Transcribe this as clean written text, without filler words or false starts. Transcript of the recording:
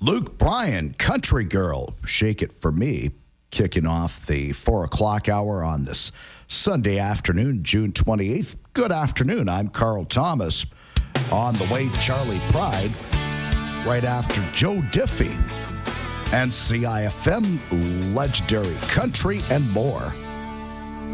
Luke Bryan, Country Girl, Shake It For Me, kicking off the 4 o'clock hour on this Sunday afternoon, June 28th. Good afternoon. I'm Carl Thomas. On the way, Charlie Pride, right after Joe Diffie, and CIFM, Legendary Country, and more.